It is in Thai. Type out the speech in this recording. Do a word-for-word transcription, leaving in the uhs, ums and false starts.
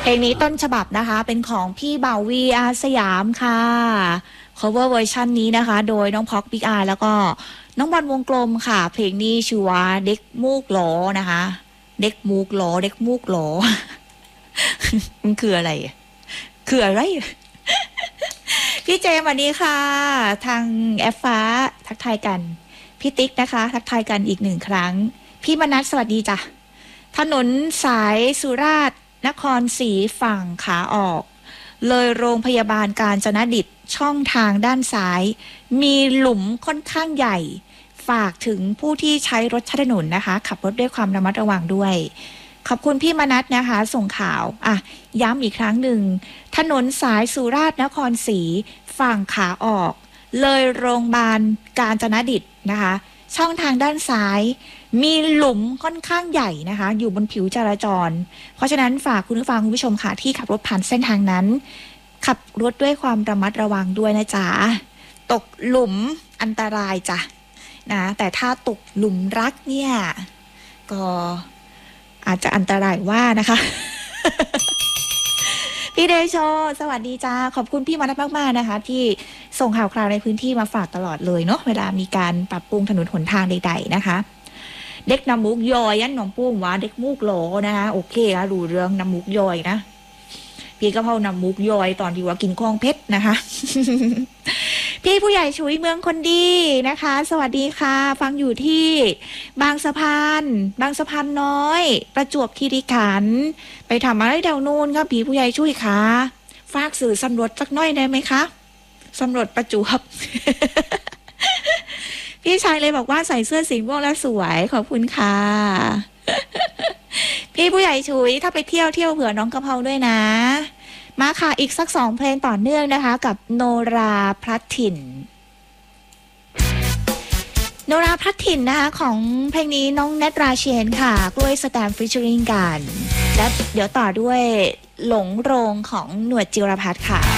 เพลงนี้ต้นฉบับนะคะเป็นของพี่บ่าววีอาสยามค่ะ cover เวอร์ชันนี้นะคะโดยน้องพ็อกบิ๊กอาแล้วก็น้องบอลวงกลมค่ะเพลงนี้ชื่อว่าเด็กมูกหลอนะคะเด็กมูกหลอเด็กมูกหลอ มันคืออะไรคืออะไร พี่เจมวันนี้ค่ะทางแอฟฟ้าทักทายกันพี่ติ๊กนะคะทักทายกันอีกหนึ่งครั้งพี่มนัสสวัสดีจ้ะถนนสายสุราษฎร์นครศรีฝั่งขาออกเลยโรงพยาบาลกาญจนดิตช่องทางด้านซ้ายมีหลุมค่อนข้างใหญ่ฝากถึงผู้ที่ใช้รถใช้ถนนนะคะขับรถด้วยความระมัดระวังด้วยขอบคุณพี่มนัสนะคะส่งข่าวอ่ะย้ำอีกครั้งหนึ่งถนนสายสุราษฎร์นครศรีฝั่งขาออกเลยโรงพยาบาลกาญจนดิตนะคะช่องทางด้านซ้ายมีหลุมค่อนข้างใหญ่นะคะอยู่บนผิวจราจรเพราะฉะนั้นฝากคุณผู้ฟังคุณผู้ชมค่ะที่ขับรถผ่านเส้นทางนั้นขับรถด้วยความระมัดระวังด้วยนะจ๊ะตกหลุมอันตรายจ้ะนะแต่ถ้าตกหลุมรักเนี่ยก็อาจจะอันตรายว่านะคะ พี่เดโชสวัสดีจ้าขอบคุณพี่มนัสมากๆนะคะที่ส่งข่าวคราวในพื้นที่มาฝากตลอดเลยเนาะเวลามีการปรับปรุงถนนหนทางใดๆนะคะเด็กน้ำมุกยอยยันหนองปุ้มว่าเด็กมุกโหลนะคะโอเคค่ะรู้เรื่องน้ำมุกยอยนะพี่ก็เผาน้ำมุกยอยตอนที่ว่ากินคลองเพชรนะคะ พี่ผู้ใหญ่ชุยเมืองคนดีนะคะสวัสดีค่ะฟังอยู่ที่บางสะพานบางสะพานน้อยประจวบคีรีขันธ์ไปทำอะไรแถวนู้นครับพี่ผู้ใหญ่ชุยค่ะฝากสื่อสำรวจสักน้อยได้ไหมคะสำรวจประจวบ พี่ชายเลยบอกว่าใส่เสื้อสีม่วงแล้วสวยขอบคุณค่ะ พี่ผู้ใหญ่ชุยถ้าไปเที่ยวเที่ยวเผื่อน้องกะเพราด้วยนะมาค่ะอีกสักสองเพลงต่อเนื่องนะคะกับโนราพลัดถิ่นโนราพลัดถิ่นนะคะของเพลงนี้น้องเนตราเชนค่ะกล้วยสแตมฟิชเชอริงกันและเดี๋ยวต่อด้วยหลงโรงของหนวดจิรพัฒน์ค่ะ